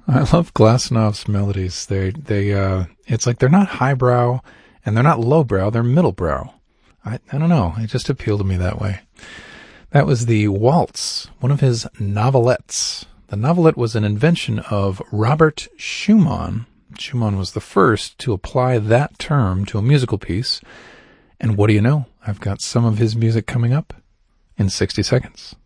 I love Glassnov's melodies. It's like they're not highbrow and they're not lowbrow, they're middlebrow. I don't know, it just appealed to me that way. That was the waltz, one of his novelettes. The novelette was an invention of Robert Schumann. Schumann was the first to apply that term to a musical piece. And what do you know? I've got some of his music coming up in 60 seconds.